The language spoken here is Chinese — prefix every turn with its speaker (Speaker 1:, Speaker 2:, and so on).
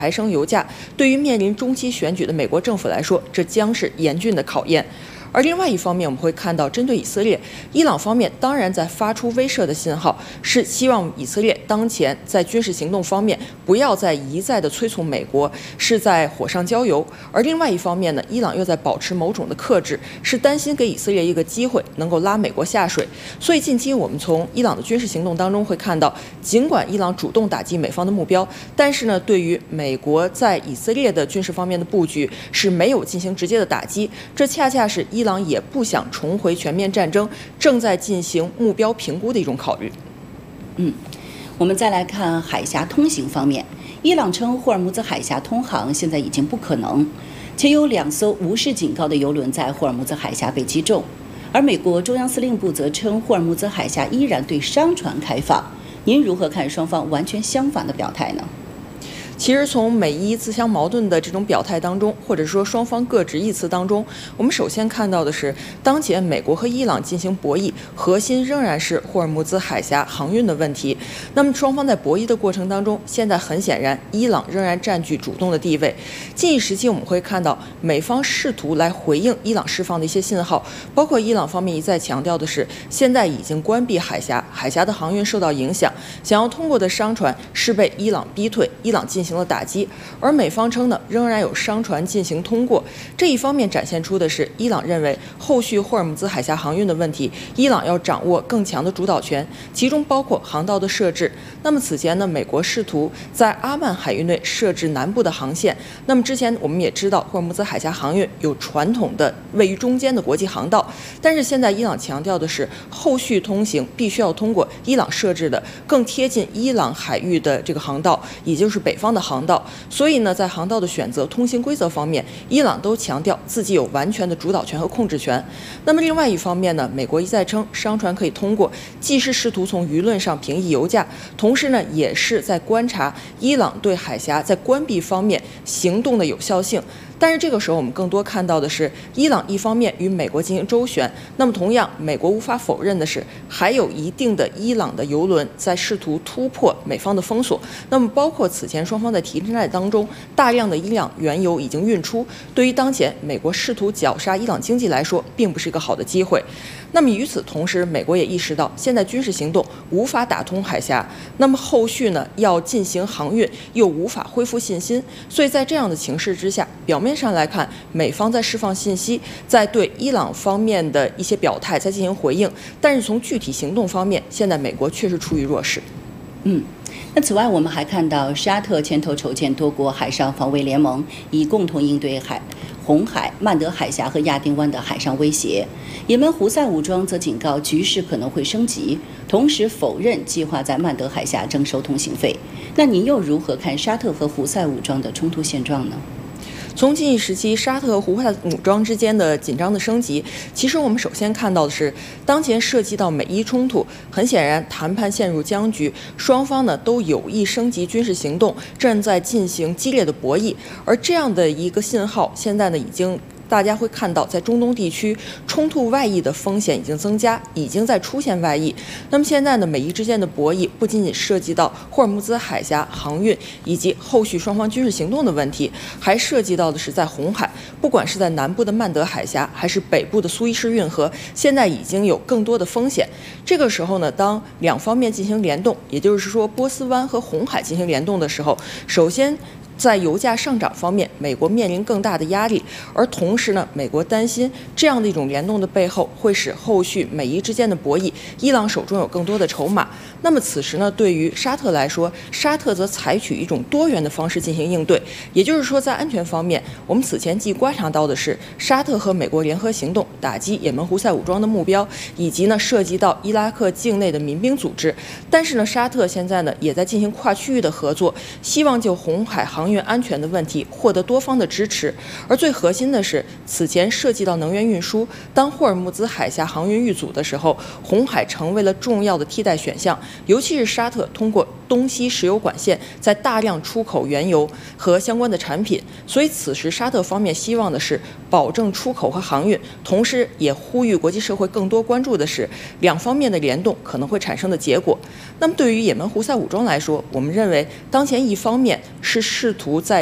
Speaker 1: 抬升油价，对于面临中期选举的美国政府来说，这将是严峻的考验。而另外一方面，我们会看到，针对以色列，伊朗方面当然在发出威慑的信号，是希望以色列当前在军事行动方面不要再一再的催促美国，是在火上浇油。而另外一方面呢，伊朗又在保持某种的克制，是担心给以色列一个机会，能够拉美国下水。所以近期我们从伊朗的军事行动当中会看到，尽管伊朗主动打击美方的目标，但是呢，对于美国在以色列的军事方面的布局是没有进行直接的打击，这恰恰是伊朗也不想重回全面战争，正在进行目标评估的一种考虑。
Speaker 2: 我们再来看海峡通行方面，伊朗称霍尔木兹海峡通航现在已经不可能，且有2艘无视警告的油轮在霍尔木兹海峡被击中。而美国中央司令部则称霍尔木兹海峡依然对商船开放。您如何看双方完全相反的表态呢？
Speaker 1: 其实从美伊自相矛盾的这种表态当中，或者说双方各执一词当中，我们首先看到的是，当前美国和伊朗进行博弈，核心仍然是霍尔木兹海峡航运的问题。那么双方在博弈的过程当中，现在很显然，伊朗仍然占据主动的地位。近一时期我们会看到，美方试图来回应伊朗释放的一些信号，包括伊朗方面一再强调的是，现在已经关闭海峡，海峡的航运受到影响，想要通过的商船是被伊朗逼退，伊朗进行了打击，而美方称呢，仍然有商船进行通过。这一方面展现出的是，伊朗认为后续霍尔木兹海峡航运的问题，伊朗要掌握更强的主导权，其中包括航道的设置。那么此前呢，美国试图在阿曼海域内设置南部的航线。那么之前我们也知道，霍尔木兹海峡航运有传统的位于中间的国际航道，但是现在伊朗强调的是，后续通行必须要通过伊朗设置的更贴近伊朗海域的这个航道，也就是北方的航道。所以呢，在航道的选择、通行规则方面，伊朗都强调自己有完全的主导权和控制权。那么另外一方面呢，美国一再称商船可以通过，既是试图从舆论上平抑油价，同时呢，也是在观察伊朗对海峡在关闭方面行动的有效性。但是这个时候，我们更多看到的是，伊朗一方面与美国进行周旋，那么同样，美国无法否认的是，还有一定的伊朗的油轮在试图突破美方的封锁。那么包括此前双方在提升战当中，大量的伊朗原油已经运出，对于当前美国试图绞杀伊朗经济来说，并不是一个好的机会。那么与此同时，美国也意识到，现在军事行动无法打通海峡，那么后续呢要进行航运又无法恢复信心，所以在这样的情势之下，表面上来看，美方在释放信息，在对伊朗方面的一些表态在进行回应，但是从具体行动方面，现在美国确实处于弱势。
Speaker 2: 那此外，我们还看到沙特牵头筹建多国海上防卫联盟，以共同应对红海、曼德海峡和亚丁湾的海上威胁。也门胡塞武装则警告局势可能会升级，同时否认计划在曼德海峡征收通行费。那您又如何看沙特和胡塞武装的冲突现状呢？
Speaker 1: 从近一时期沙特和胡塞武装之间的紧张的升级，其实我们首先看到的是，当前涉及到美伊冲突，很显然谈判陷入僵局，双方呢都有意升级军事行动，正在进行激烈的博弈，而这样的一个信号，现在呢已经。大家会看到，在中东地区冲突外溢的风险已经增加，已经在出现外溢。那么现在呢，美伊之间的博弈不仅仅涉及到霍尔木兹海峡航运以及后续双方军事行动的问题，还涉及到的是在红海，不管是在南部的曼德海峡，还是北部的苏伊士运河，现在已经有更多的风险。这个时候呢，当两方面进行联动，也就是说波斯湾和红海进行联动的时候，首先。在油价上涨方面，美国面临更大的压力，而同时呢，美国担心这样的一种联动的背后，会使后续美伊之间的博弈，伊朗手中有更多的筹码。那么此时呢，对于沙特来说，沙特则采取一种多元的方式进行应对，也就是说，在安全方面，我们此前既观察到的是沙特和美国联合行动打击也门胡塞武装的目标，以及呢涉及到伊拉克境内的民兵组织，但是呢，沙特现在呢也在进行跨区域的合作，希望就红海航运安全的问题获得多方的支持。而最核心的是，此前涉及到能源运输，当霍尔木兹海峡航运遇阻的时候，红海成为了重要的替代选项。 尤其是沙特通过东西石油管线在大量出口原油和相关的产品，所以此时沙特方面希望的是保证出口和航运，同时也呼吁国际社会更多关注的是两方面的联动可能会产生的结果。那么对于也门胡塞武装来说，我们认为当前一方面是试图在